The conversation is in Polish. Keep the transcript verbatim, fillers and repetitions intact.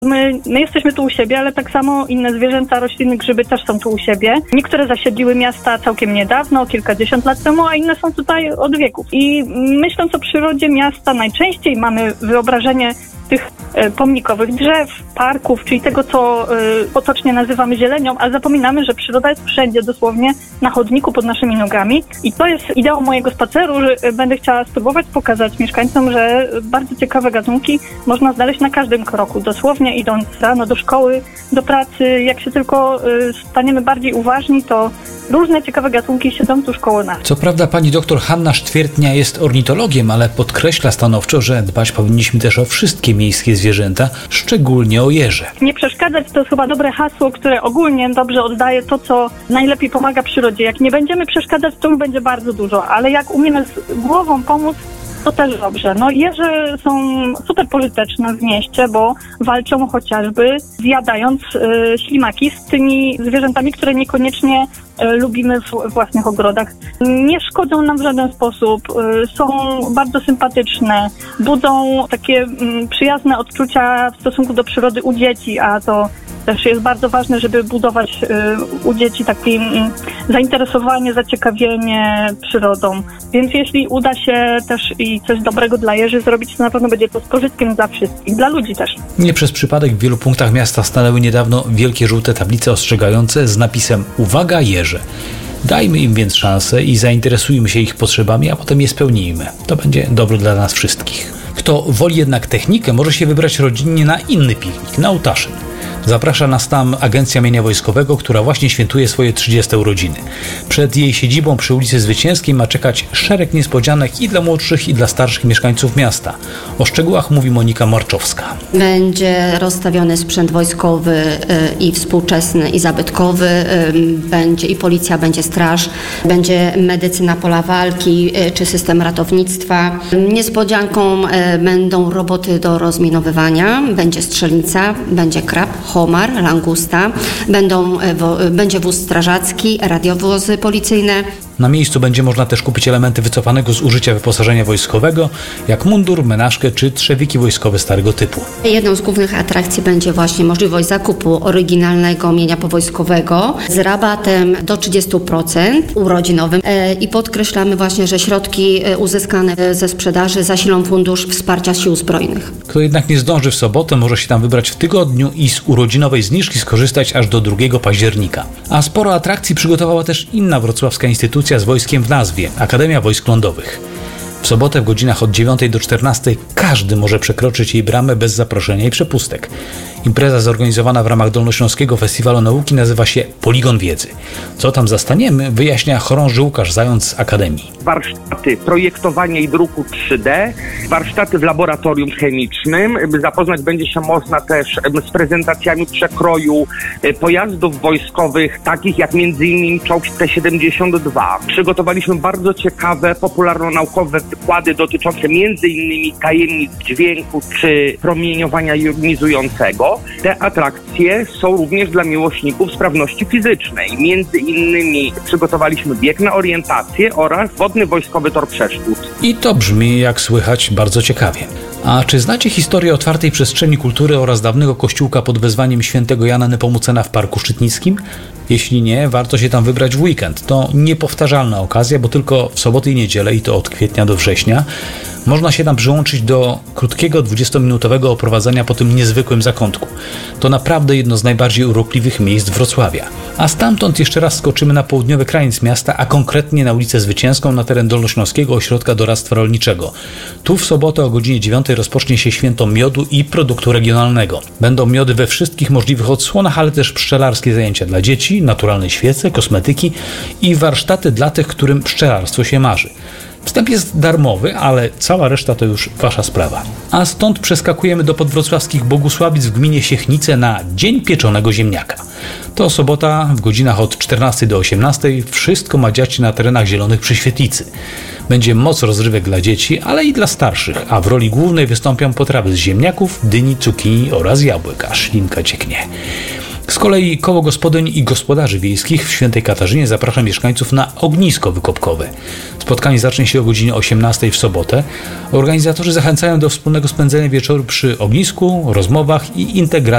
My, my jesteśmy tu u siebie, ale tak samo inne zwierzęta, rośliny, grzyby też są tu u siebie. Niektóre zasiedliły miasta całkiem niedawno, kilkadziesiąt lat temu, a inne są tutaj od wieków. I myśląc o przyrodzie miasta, najczęściej mamy wyobrażenie tych e, pomnikowych drzew, parków, czyli tego, co e, potocznie nazywamy zielenią, a zapominamy, że przyroda jest wszędzie, dosłownie na chodniku pod naszymi nogami. I to jest ideał mojego spaceru, że e, będę chciała spróbować pokazać mieszkańcom, że bardzo ciekawe gatunki można znaleźć na każdym kroku, dosłownie idąc rano do szkoły, do pracy. Jak się tylko e, staniemy bardziej uważni, to różne ciekawe gatunki siedzą tuż koło nas. Co prawda pani doktor Hanna Sztwiertnia jest ornitologiem, ale podkreśla stanowczo, że dbać powinniśmy też o wszystkie miejskie zwierzęta, szczególnie o jeże. Nie przeszkadzać to jest chyba dobre hasło, które ogólnie dobrze oddaje to, co najlepiej pomaga przyrodzie. Jak nie będziemy przeszkadzać, to już będzie bardzo dużo, ale jak umiemy z głową pomóc, to też dobrze. No jeże są super pożyteczne w mieście, bo walczą chociażby zjadając y, ślimaki z tymi zwierzętami, które niekoniecznie y, lubimy w własnych ogrodach. Nie szkodzą nam w żaden sposób, y, są bardzo sympatyczne, budzą takie y, przyjazne odczucia w stosunku do przyrody u dzieci, a to też jest bardzo ważne, żeby budować y, u dzieci takie y, zainteresowanie, zaciekawienie przyrodą. Więc jeśli uda się też i coś dobrego dla jeży zrobić, to na pewno będzie to z pożytkiem dla wszystkich, dla ludzi też. Nie przez przypadek w wielu punktach miasta stanęły niedawno wielkie żółte tablice ostrzegające z napisem „Uwaga, jeże”. Dajmy im więc szansę i zainteresujmy się ich potrzebami, a potem je spełnijmy. To będzie dobro dla nas wszystkich. Kto woli jednak technikę, może się wybrać rodzinnie na inny piknik, na Ołtaszyn. Zaprasza nas tam Agencja Mienia Wojskowego, która właśnie świętuje swoje trzydzieste urodziny. Przed jej siedzibą przy ulicy Zwycięskiej ma czekać szereg niespodzianek i dla młodszych, i dla starszych mieszkańców miasta. O szczegółach mówi Monika Marczowska. Będzie rozstawiony sprzęt wojskowy i współczesny, i zabytkowy. Będzie i policja, będzie straż, będzie medycyna pola walki, czy system ratownictwa. Niespodzianką będą roboty do rozminowywania, będzie strzelnica, będzie krab, homar, langusta, będą, wo, będzie wóz strażacki, radiowozy policyjne. Na miejscu będzie można też kupić elementy wycofanego z użycia wyposażenia wojskowego, jak mundur, menażkę czy trzewiki wojskowe starego typu. Jedną z głównych atrakcji będzie właśnie możliwość zakupu oryginalnego mienia powojskowego z rabatem do trzydzieści procent urodzinowym i podkreślamy właśnie, że środki uzyskane ze sprzedaży zasilą Fundusz Wsparcia Sił Zbrojnych. Kto jednak nie zdąży w sobotę, może się tam wybrać w tygodniu i z urodzinowej zniżki skorzystać aż do drugiego października. A sporo atrakcji przygotowała też inna wrocławska instytucja z wojskiem w nazwie – Akademia Wojsk Lądowych. W sobotę w godzinach od dziewiątej do czternastej każdy może przekroczyć jej bramę bez zaproszenia i przepustek. Impreza zorganizowana w ramach Dolnośląskiego Festiwalu Nauki nazywa się Poligon Wiedzy. Co tam zastaniemy, wyjaśnia chorąży Łukasz Zając z Akademii. Warsztaty projektowania i druku trzy D, warsztaty w laboratorium chemicznym. Zapoznać będzie się można też z prezentacjami przekroju pojazdów wojskowych, takich jak między innymi czołg T siedemdziesiąt dwa. Przygotowaliśmy bardzo ciekawe, popularno-naukowe wykłady dotyczące między innymi tajemnic dźwięku czy promieniowania jonizującego. Te atrakcje są również dla miłośników sprawności fizycznej. Między innymi przygotowaliśmy bieg na orientację oraz wodny wojskowy tor przeszkód. I to brzmi, jak słychać, bardzo ciekawie. A czy znacie historię otwartej przestrzeni kultury oraz dawnego kościółka pod wezwaniem świętego Jana Nepomucena w Parku Szczytnickim? Jeśli nie, warto się tam wybrać w weekend. To niepowtarzalna okazja, bo tylko w soboty i niedzielę, i to od kwietnia do września, można się tam przyłączyć do krótkiego, dwudziestominutowego oprowadzenia po tym niezwykłym zakątku. To naprawdę jedno z najbardziej urokliwych miejsc Wrocławia. A stamtąd jeszcze raz skoczymy na południowy kraniec miasta, a konkretnie na ulicę Zwycięską, na teren Dolnośląskiego Ośrodka Doradztwa Rolniczego. Tu w sobotę o godzinie dziewiątej rozpocznie się święto miodu i produktu regionalnego. Będą miody we wszystkich możliwych odsłonach, ale też pszczelarskie zajęcia dla dzieci, naturalne świece, kosmetyki i warsztaty dla tych, którym pszczelarstwo się marzy. Wstęp jest darmowy, ale cała reszta to już wasza sprawa. A stąd przeskakujemy do podwrocławskich Bogusławic w gminie Siechnice na Dzień Pieczonego Ziemniaka. To sobota w godzinach od czternastej do osiemnastej. Wszystko ma dziać się na terenach zielonych przy świetlicy. Będzie moc rozrywek dla dzieci, ale i dla starszych, a w roli głównej wystąpią potrawy z ziemniaków, dyni, cukinii oraz jabłek, a ślinka cieknie. kolei Koło Gospodyń i Gospodarzy Wiejskich w Świętej Katarzynie zaprasza mieszkańców na ognisko wykopkowe. Spotkanie zacznie się o godzinie osiemnastej w sobotę. Organizatorzy zachęcają do wspólnego spędzenia wieczoru przy ognisku, rozmowach i integracji